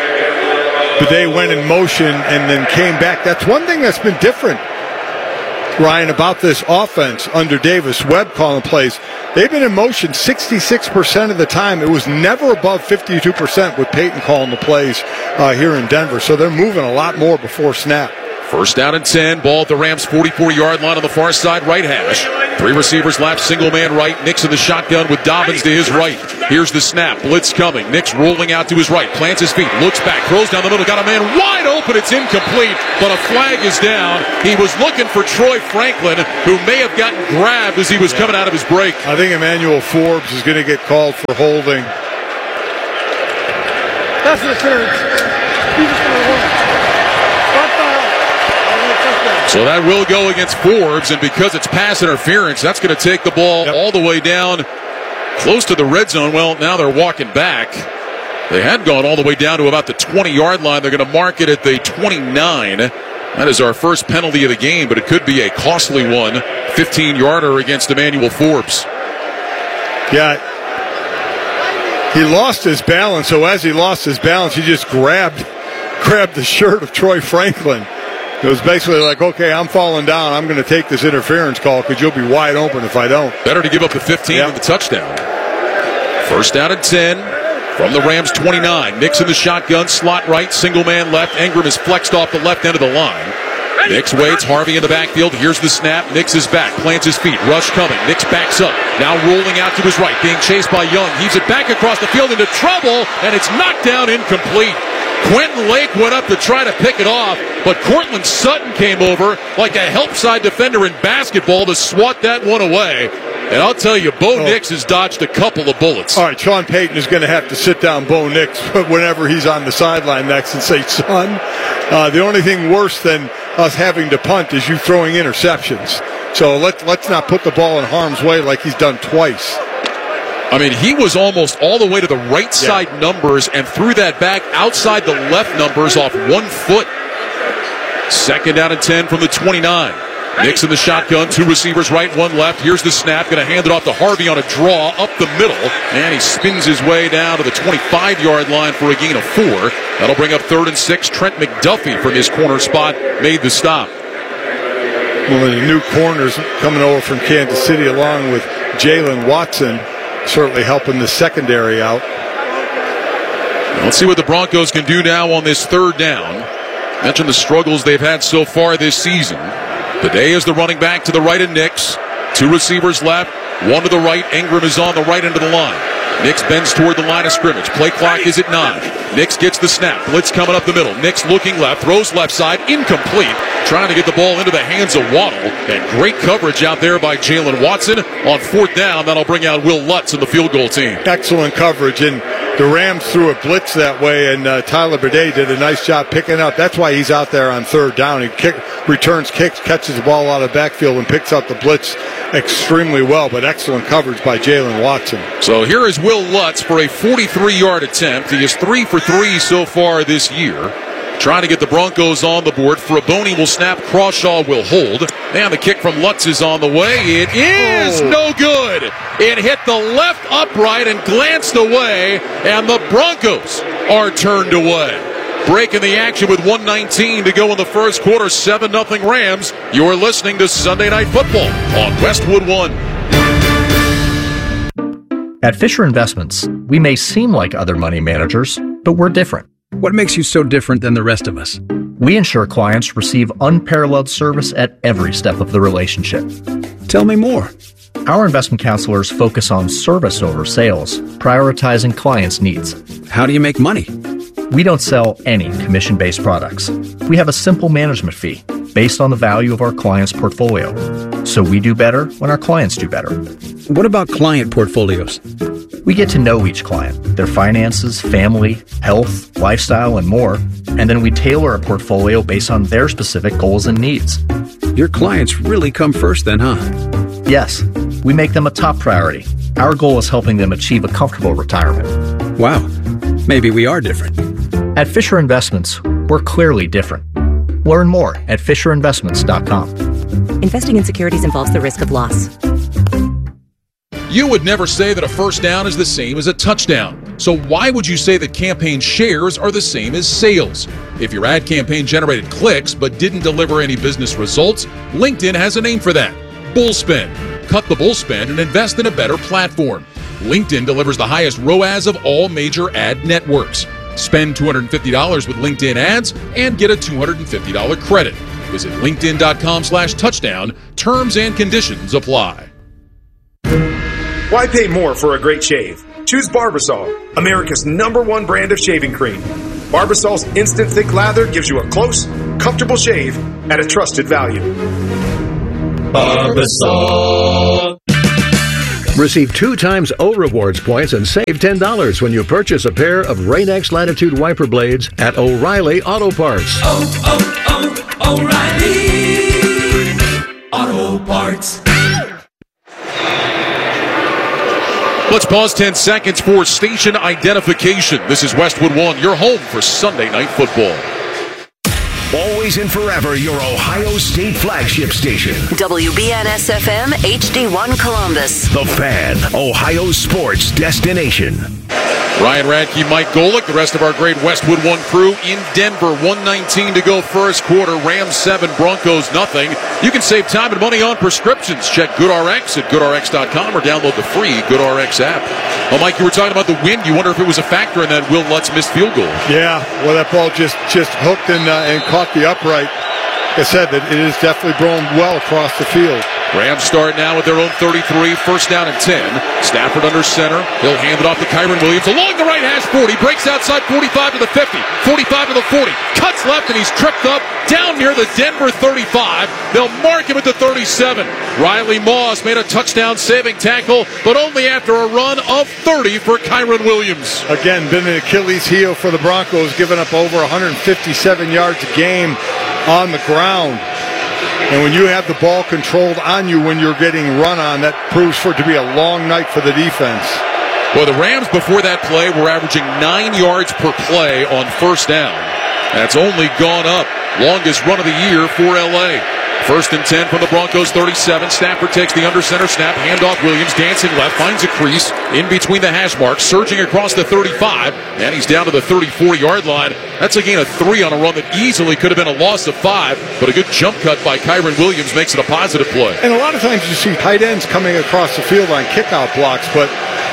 Bidet went in motion and then came back. That's one thing that's been different. Ryan, about this offense under Davis Webb calling plays. They've been in motion 66% of the time. It was never above 52% with Peyton calling the plays here in Denver. So they're moving a lot more before snap. First down and 10. Ball at the Rams' 44-yard line on the far side, right hash. 3 receivers left, single man right. Nix in the shotgun with Dobbins to his right. Here's the snap. Blitz coming. Nix rolling out to his right. Plants his feet. Looks back. Throws down the middle. Got a man wide open. It's incomplete, but a flag is down. He was looking for Troy Franklin, who may have gotten grabbed as he was coming out of his break. I think Emmanuel Forbes is going to get called for holding. That's interference. He's just going to run. So that will go against Forbes, and because it's pass interference, that's going to take the ball all the way down close to the red zone. Well, now they're walking back. They had gone all the way down to about the 20-yard line. They're going to mark it at the 29. That is our first penalty of the game, but it could be a costly one. 15-yarder against Emmanuel Forbes. Yeah. He lost his balance, so as he lost his balance, he just grabbed the shirt of Troy Franklin. It was basically like, okay, I'm falling down. I'm going to take this interference call because you'll be wide open if I don't. Better to give up the 15 than the touchdown. First down and 10 from the Rams' 29. Nix in the shotgun, slot right, single man left. Ingram is flexed off the left end of the line. Nix waits, Harvey in the backfield. Here's the snap. Nix is back, plants his feet. Rush coming. Nix backs up. Now rolling out to his right, being chased by Young. Heaves it back across the field into trouble, and it's knocked down incomplete. Quentin Lake went up to try to pick it off, but Cortland Sutton came over like a help side defender in basketball to swat that one away. And I'll tell you, Bo Nix has dodged a couple of bullets. All right, Sean Payton is going to have to sit down Bo Nix whenever he's on the sideline next and say, son, the only thing worse than us having to punt is you throwing interceptions. So let's not put the ball in harm's way like he's done twice. I mean, he was almost all the way to the right side numbers and threw that back outside the left numbers off 1 foot. Second down and 10 from the 29. Nix in the shotgun, 2 receivers right, 1 left. Here's the snap, going to hand it off to Harvey on a draw up the middle, and he spins his way down to the 25-yard line for a gain of 4. That'll bring up 3rd and 6. Trent McDuffie from his corner spot made the stop. Well, the new corners coming over from Kansas City along with Jalen Watson, certainly helping the secondary out. Let's see what the Broncos can do now on this 3rd down. Mentioned the struggles they've had so far this season. Today is the running back to the right of Nix. 2 receivers left, 1 to the right. Ingram is on the right end of the line. Nix bends toward the line of scrimmage. Play clock is at 9. Nix gets the snap. Blitz coming up the middle. Nix looking left, throws left side, incomplete. Trying to get the ball into the hands of Waddle. And great coverage out there by Jalen Watson. On 4th down, that'll bring out Will Lutz in the field goal team. Excellent coverage, and the Rams threw a blitz that way, and Tyler Bidet did a nice job picking up. That's why he's out there on 3rd down. He returns kicks, catches the ball out of the backfield, and picks up the blitz extremely well, but excellent coverage by Jalen Watson. So here is Will Lutz for a 43-yard attempt. He is 3 for 3 so far this year. Trying to get the Broncos on the board. Fraboni will snap. Crawshaw will hold. And the kick from Lutz is on the way. It is no good. It hit the left upright and glanced away. And the Broncos are turned away. Breaking the action with 1:19 to go in the first quarter. 7-0 Rams. You're listening to Sunday Night Football on Westwood One. At Fisher Investments, we may seem like other money managers, but we're different. What makes you so different than the rest of us? We ensure clients receive unparalleled service at every step of the relationship. Tell me more. Our investment counselors focus on service over sales, prioritizing clients' needs. How do you make money? We don't sell any commission-based products. We have a simple management fee based on the value of our client's portfolio. So we do better when our clients do better. What about client portfolios? We get to know each client, their finances, family, health, lifestyle, and more, and then we tailor a portfolio based on their specific goals and needs. Your clients really come first then, huh? Yes, we make them a top priority. Our goal is helping them achieve a comfortable retirement. Wow, maybe we are different. At Fisher Investments, we're clearly different. Learn more at FisherInvestments.com. Investing in securities involves the risk of loss. You would never say that a first down is the same as a touchdown. So why would you say that campaign shares are the same as sales? If your ad campaign generated clicks but didn't deliver any business results, LinkedIn has a name for that. Bullspend. Cut the bullspend and invest in a better platform. LinkedIn delivers the highest ROAS of all major ad networks. Spend $250 with LinkedIn ads and get a $250 credit. Visit linkedin.com/touchdown. Terms and conditions apply. Why pay more for a great shave? Choose Barbasol, America's #1 brand of shaving cream. Barbasol's instant thick lather gives you a close, comfortable shave at a trusted value. Barbasol. Receive 2 times O Rewards points and save $10 when you purchase a pair of Rain-X Latitude wiper blades at O'Reilly Auto Parts. O'Reilly Auto Parts. Let's pause 10 seconds for station identification. This is Westwood One, your home for Sunday Night Football. Always and forever, your Ohio State flagship station. WBNS-FM, HD1 Columbus. The Fan, Ohio sports destination. Ryan Radke, Mike Golick, the rest of our great Westwood One crew in Denver. 1:19 to go first quarter. Rams 7, Broncos nothing. You can save time and money on prescriptions. Check GoodRx at GoodRx.com or download the free GoodRx app. Well, Mike, you were talking about the wind. You wonder if it was a factor in that Will Lutz missed field goal. Yeah, well, that ball just hooked and caught the upright. Like I said, it is definitely blown well across the field. Rams start now at their own 33, first down and 10. Stafford under center. He'll hand it off to Kyren Williams along the right hash 40. Breaks outside 45 to the 50, 45 to the 40. Cuts left and he's tripped up down near the Denver 35. They'll mark him at the 37. Riley Moss made a touchdown saving tackle, but only after a run of 30 for Kyren Williams. Again, been an Achilles heel for the Broncos, giving up over 157 yards a game on the ground. And when you have the ball controlled on you when you're getting run on, that proves for it to be a long night for the defense. Well, the Rams before that play were averaging 9 yards per play on first down. That's only gone up. Longest run of the year for L.A. First and 10 from the Broncos 37. Stafford takes the under center snap. Handoff Williams, dancing left, finds a crease in between the hash marks, surging across the 35, and he's down to the 34-yard line. That's a gain of 3 on a run that easily could have been a loss of 5, but a good jump cut by Kyren Williams makes it a positive play. And a lot of times you see tight ends coming across the field on kickout blocks, but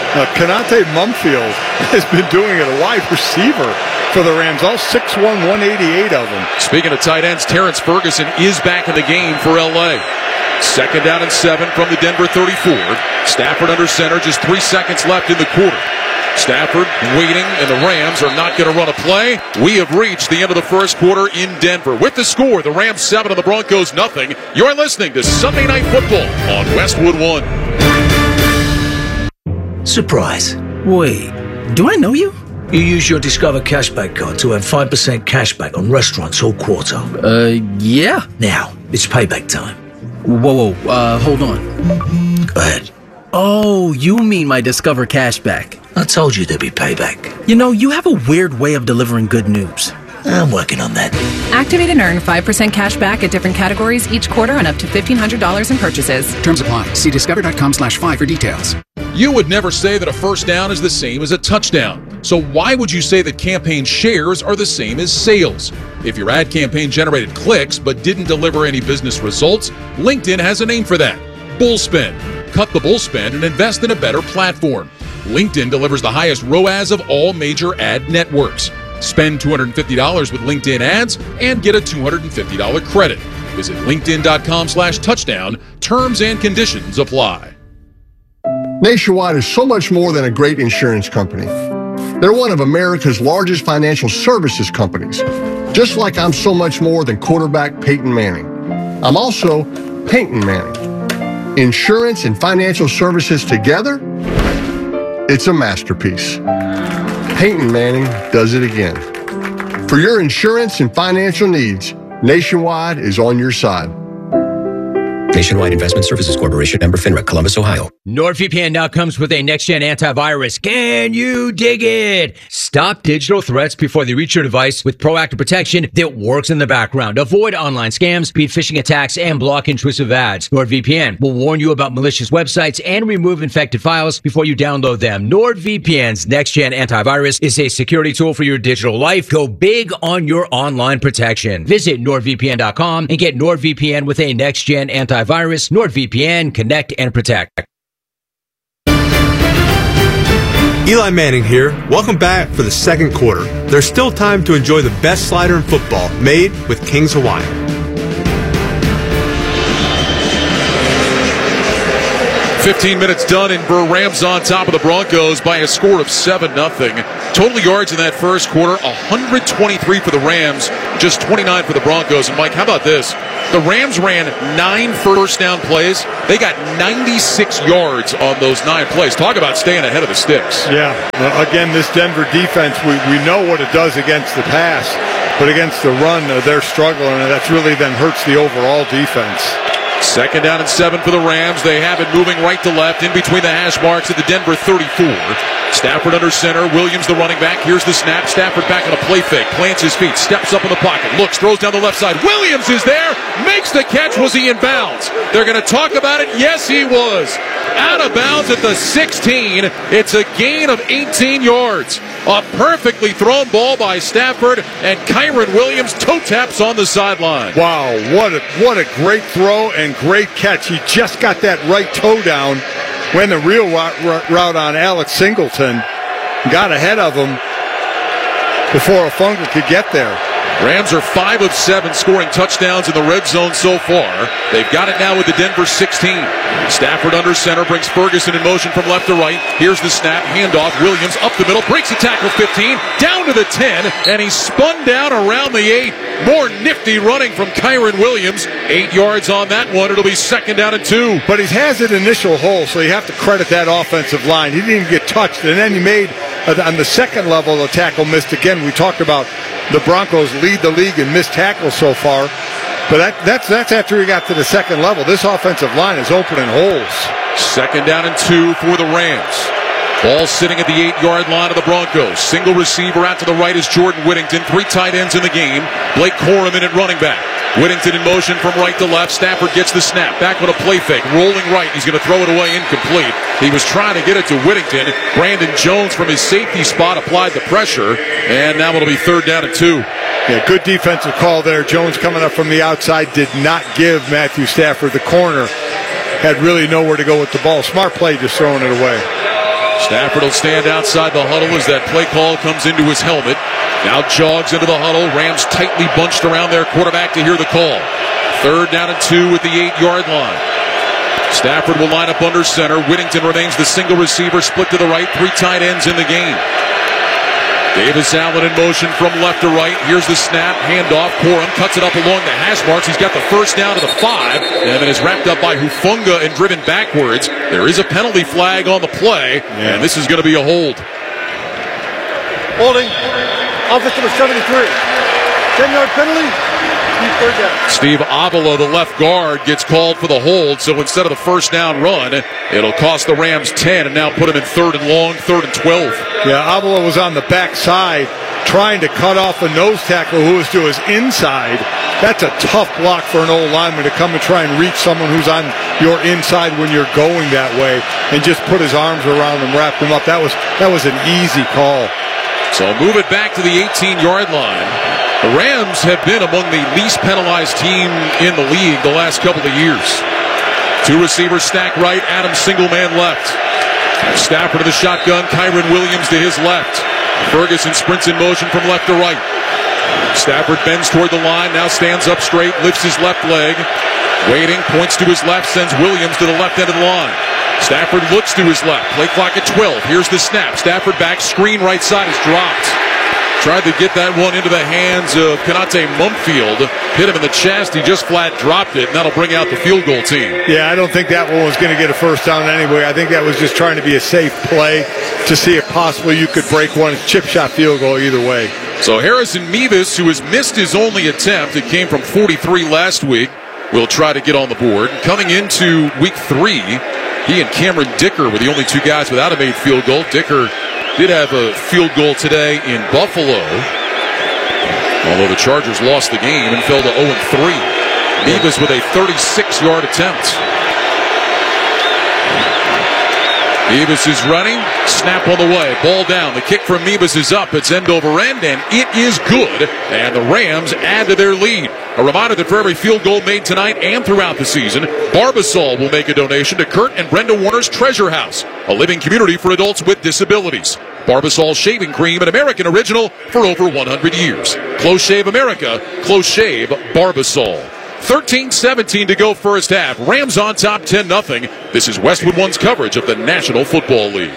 Konate Mumfield has been doing it, a wide receiver for the Rams, all 6'1", 188 of them. Speaking of tight ends, Terrence Ferguson is back in the game for L.A. Second down and 7 from the Denver 34. Stafford under center, just 3 seconds left in the quarter. Stafford waiting, and the Rams are not going to run a play. We have reached the end of the first quarter in Denver. With the score, the Rams 7 and the Broncos nothing. You're listening to Sunday Night Football on Westwood One. Surprise. Wait, do I know you? You use your Discover Cashback card to earn 5% cashback on restaurants all quarter. Yeah. Now, it's payback time. Whoa, hold on. Go ahead. Oh, you mean my Discover Cashback. I told you there'd be payback. You know, you have a weird way of delivering good news. I'm working on that. Activate and earn 5% cash back at different categories each quarter on up to $1,500 in purchases. Terms apply. See discover.com/5 for details. You would never say that a first down is the same as a touchdown. So why would you say that campaign shares are the same as sales? If your ad campaign generated clicks but didn't deliver any business results, LinkedIn has a name for that. Bullspend. Cut the bullspend and invest in a better platform. LinkedIn delivers the highest ROAS of all major ad networks. Spend $250 with LinkedIn ads and get a $250 credit. Visit linkedin.com/touchdown. Terms and conditions apply. Nationwide is so much more than a great insurance company. They're one of America's largest financial services companies, just like I'm so much more than quarterback Peyton Manning. I'm also Peyton Manning. Insurance and financial services together, it's a masterpiece. Peyton Manning does it again. For your insurance and financial needs, Nationwide is on your side. Nationwide Investment Services Corporation, member FINRA, Columbus, Ohio. NordVPN now comes with a next-gen antivirus. Can you dig it? Stop digital threats before they reach your device with proactive protection that works in the background. Avoid online scams, beat phishing attacks, and block intrusive ads. NordVPN will warn you about malicious websites and remove infected files before you download them. NordVPN's next-gen antivirus is a security tool for your digital life. Go big on your online protection. Visit NordVPN.com and get NordVPN with a next-gen antivirus. NordVPN, connect and protect. Eli Manning here. Welcome back for the second quarter. There's still time to enjoy the best slider in football, made with King's Hawaiian. 15 minutes done, and Rams on top of the Broncos by a score of 7-0. Total yards in that first quarter, 123 for the Rams, just 29 for the Broncos. And Mike, how about this? The Rams ran 9 first down plays. They got 96 yards on those 9 plays. Talk about staying ahead of the sticks. Yeah. Again, this Denver defense, we know what it does against the pass, but against the run, they're struggling, and that's really then hurts the overall defense. 2nd down and 7 for the Rams. They have it moving right to left in between the hash marks at the Denver 34. Stafford under center. Williams the running back. Here's the snap. Stafford back on a play fake. Plants his feet. Steps up in the pocket. Looks. Throws down the left side. Williams is there. Makes the catch. Was he in bounds? They're going to talk about it. Yes, he was. Out of bounds at the 16. It's a gain of 18 yards. A perfectly thrown ball by Stafford, and Kyren Williams toe taps on the sideline. Wow, what a great throw and great catch. He just got that right toe down when the real route on Alex Singleton got ahead of him before Afunga could get there. Rams are 5 of 7 scoring touchdowns in the red zone so far. They've got it now with the Denver 16. Stafford under center brings Ferguson in motion from left to right. Here's the snap, handoff. Williams up the middle, breaks a tackle 15, down to the 10, and he's spun down around the 8. More nifty running from Kyren Williams. 8 yards on that one. It'll be 2nd down and 2. But he has an initial hole, so you have to credit that offensive line. He didn't even get touched, and then he made, on the second level, the tackle missed again. We talked about the Broncos lead the league in missed tackles so far, but that's after he got to the second level. This offensive line is opening holes. 2nd down and 2 for the Rams. Ball sitting at the 8-yard line of the Broncos. Single receiver out to the right is Jordan Whittington. 3 tight ends in the game. Blake Corum in at running back. Whittington in motion from right to left. Stafford gets the snap. Back on a play fake. Rolling right. He's going to throw it away incomplete. He was trying to get it to Whittington. Brandon Jones from his safety spot applied the pressure. And now it'll be 3rd down and 2. Yeah, good defensive call there. Jones coming up from the outside did not give Matthew Stafford the corner. Had really nowhere to go with the ball. Smart play, just throwing it away. Stafford will stand outside the huddle as that play call comes into his helmet. Now jogs into the huddle. Rams tightly bunched around their quarterback to hear the call. 3rd down and 2 at the 8-yard line. Stafford will line up under center. Whittington remains the single receiver, split to the right. 3 tight ends in the game. Davis Allen in motion from left to right. Here's the snap, handoff. Corum cuts it up along the hash marks. He's got the 1st down to the 5, and then is wrapped up by Hufanga and driven backwards. There is a penalty flag on the play, and this is going to be a hold. Holding. Offense number 73. 10-yard penalty. 3rd down. Steve Avila, the left guard, gets called for the hold, so instead of the 1st down run, it'll cost the Rams 10 and now put him in 3rd and long, 3rd and 12. Yeah, Avila was on the backside trying to cut off a nose tackle who was to his inside. That's a tough block for an old lineman to come and try and reach someone who's on your inside when you're going that way and just put his arms around him, wrap him up. That was an easy call. So move it back to the 18-yard line. The Rams have been among the least penalized team in the league the last couple of years. 2 receivers stacked right, Adams single man left. Stafford to the shotgun, Kyren Williams to his left. Ferguson sprints in motion from left to right. Stafford bends toward the line, now stands up straight, lifts his left leg. Waiting, points to his left, sends Williams to the left end of the line. Stafford looks to his left, play clock at 12. Here's the snap, Stafford back, screen right side is dropped. Tried to get that one into the hands of Konate Mumfield. Hit him in the chest. He just flat dropped it, and that'll bring out the field goal team. Yeah, I don't think that one was going to get a 1st down anyway. I think that was just trying to be a safe play to see if possibly you could break one. Chip shot field goal either way. So Harrison Mevis, who has missed his only attempt, it came from 43 last week, will try to get on the board. Coming into week 3, He and Cameron Dicker were the only two guys without a made field goal. Dicker did have a field goal today in Buffalo, although the Chargers lost the game and fell to 0-3. Meebus with a 36-yard attempt. Meebus is running. Snap on the way. Ball down. The kick from Meebus is up. It's end over end, and it is good. And the Rams add to their lead. A reminder that for every field goal made tonight and throughout the season, Barbasol will make a donation to Kurt and Brenda Warner's Treasure House, a living community for adults with disabilities. Barbasol Shaving Cream, an American original for over 100 years. Close Shave America. Close Shave Barbasol. 13-17 to go first half. Rams on top 10-0. This is Westwood One's coverage of the National Football League.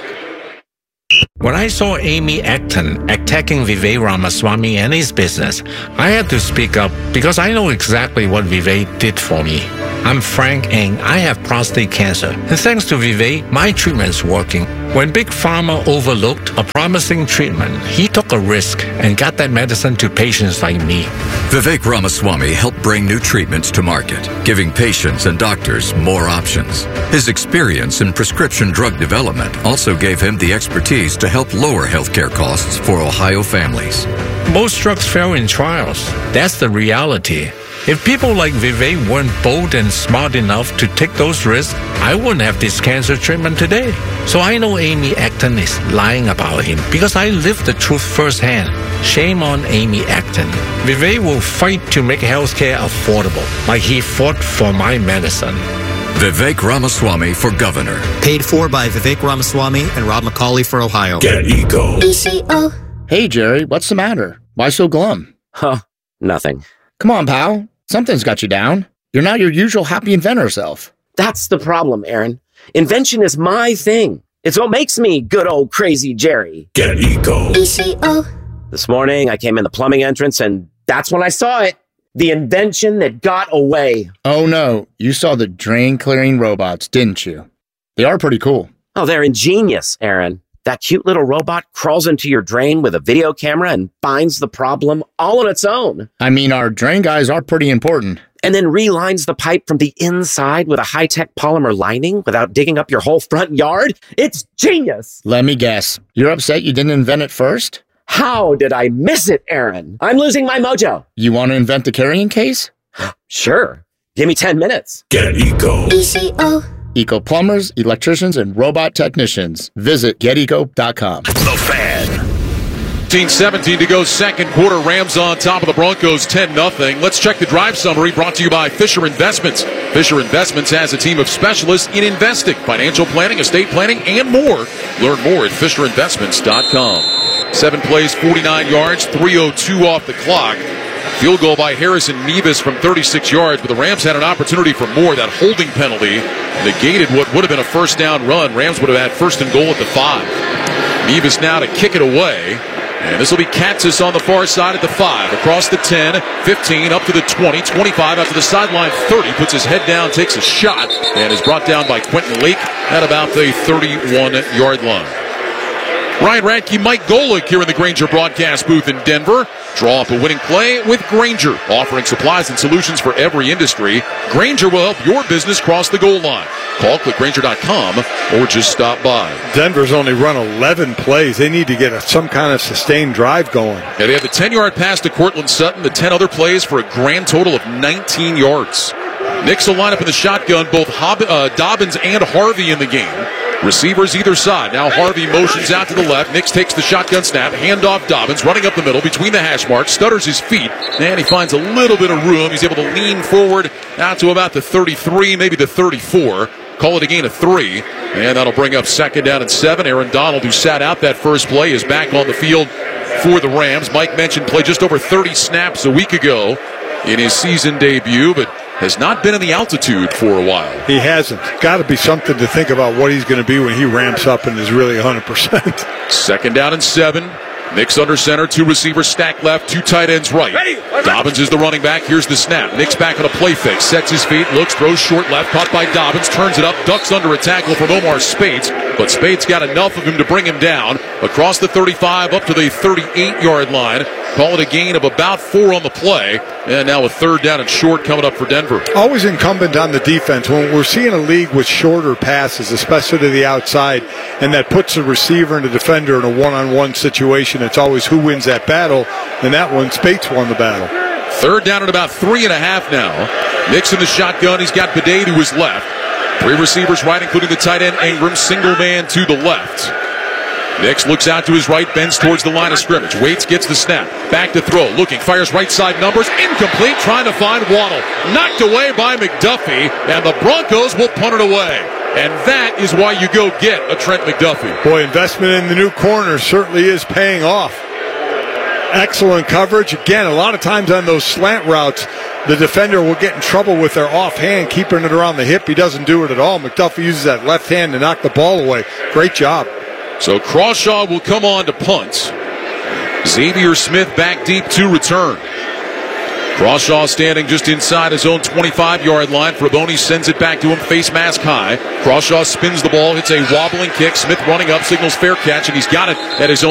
When I saw Amy Acton attacking Vivek Ramaswamy and his business, I had to speak up because I know exactly what Vivek did for me. I'm Frank and I have prostate cancer. And thanks to Vivek, my treatment's working. When Big Pharma overlooked a promising treatment, he took a risk and got that medicine to patients like me. Vivek Ramaswamy helped bring new treatments to market, giving patients and doctors more options. His experience in prescription drug development also gave him the expertise to help lower healthcare costs for Ohio families. Most drugs fail in trials. That's the reality. If people like Vivek weren't bold and smart enough to take those risks, I wouldn't have this cancer treatment today. So I know Amy Acton is lying about him because I lived the truth firsthand. Shame on Amy Acton. Vivek will fight to make healthcare affordable, like he fought for my medicine. Vivek Ramaswamy for governor. Paid for by Vivek Ramaswamy and Rob McCauley for Ohio. Get Eco. ECO. Hey, Jerry, what's the matter? Why so glum? Huh, nothing. Come on, pal. Something's got you down. You're not your usual happy inventor self. That's the problem, Aaron. Invention is my thing. It's what makes me good old crazy Jerry. Get Eco. ECO. This morning, I came in the plumbing entrance, and that's when I saw it. The invention that got away. Oh, no. You saw the drain clearing robots, didn't you? They are pretty cool. Oh, they're ingenious, Aaron. That cute little robot crawls into your drain with a video camera and finds the problem all on its own. I mean, our drain guys are pretty important. And then relines the pipe from the inside with a high-tech polymer lining without digging up your whole front yard. It's genius. Let me guess. You're upset you didn't invent it first? How did I miss it, Aaron? I'm losing my mojo. You want to invent the carrying case? Sure. Give me 10 minutes. Get Eco. ECO. Eco plumbers, electricians, and robot technicians. Visit geteco.com. The Fan. 13-17 to go second quarter. Rams on top of the Broncos 10-0. Let's check the drive summary brought to you by Fisher Investments. Fisher Investments has a team of specialists in investing, financial planning, estate planning, and more. Learn more at FisherInvestments.com. 7 plays, 49 yards, 3:02 off the clock. Field goal by Harrison Meebus from 36 yards, but the Rams had an opportunity for more. That holding penalty negated what would have been a first down run. Rams would have had first and goal at the 5. Meebus now to kick it away. And this will be Katzis on the far side at the 5. Across the 10, 15, up to the 20, 25, out to the sideline 30. Puts his head down, takes a shot, and is brought down by Quentin Lake at about the 31-yard line. Ryan Radke, Mike Golick here in the Grainger broadcast booth in Denver. Draw up a winning play with Grainger, offering supplies and solutions for every industry. Grainger will help your business cross the goal line. Call, click Grainger.com, or just stop by. Denver's only run 11 plays. They need to get some kind of sustained drive going. Yeah, they have the 10-yard pass to Cortland Sutton, the 10 other plays for a grand total of 19 yards. Knicks will line up in the shotgun, both Dobbins and Harvey in the game. Receivers either side. Now Harvey motions out to the left. Nix takes the shotgun snap. Handoff Dobbins, running up the middle between the hash marks. Stutters his feet, and he finds a little bit of room. He's able to lean forward out to about the 33, maybe the 34. Call it a gain of 3, and that'll bring up second down and 7. Aaron Donald, who sat out that first play, is back on the field for the Rams. Mike mentioned played just over 30 snaps a week ago in his season debut, but has not been in the altitude for a while. He hasn't. Got to be something to think about what he's going to be when he ramps up and is really 100%. Second down and 7. Knicks under center, 2 receivers stacked left, 2 tight ends right. Dobbins is the running back. Here's the snap. Knicks back on a play fake. Sets his feet, looks, throws short left, caught by Dobbins, turns it up, ducks under a tackle from Omar Speights. but Spates got enough of him to bring him down across the 35 up to the 38-yard line. Call it a gain of about 4 on the play, and now a 3rd down and short coming up for Denver. Always incumbent on the defense. When we're seeing a league with shorter passes, especially to the outside, and that puts the receiver and the defender in a one-on-one situation, it's always who wins that battle, and that one, Spates won the battle. 3rd down at about 3.5 now. Nix in the shotgun. He's got Bidet to his left. 3 receivers right, including the tight end Ingram. Single man to the left. Nix looks out to his right, bends towards the line of scrimmage. Waits, gets the snap. Back to throw. Looking, fires right side numbers. Incomplete, trying to find Waddle. Knocked away by McDuffie, and the Broncos will punt it away. And that is why you go get a Trent McDuffie. Boy, investment in the new corner certainly is paying off. Excellent coverage. Again, a lot of times on those slant routes, the defender will get in trouble with their offhand, keeping it around the hip. He doesn't do it at all. McDuffie uses that left hand to knock the ball away. Great job. So Crawshaw will come on to punt. Xavier Smith back deep to return. Crawshaw standing just inside his own 25-yard line. Fraboni sends it back to him, face mask high. Crawshaw spins the ball, hits a wobbling kick. Smith running up, signals fair catch, and he's got it at his own